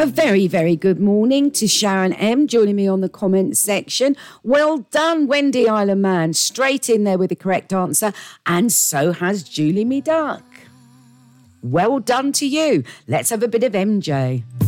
A very, very good morning to Sharon M. joining me on the comments section. Well done, Wendy Island Man. Straight in there with the correct answer. And so has Julie Me Duck. Well done to you. Let's have a bit of MJ.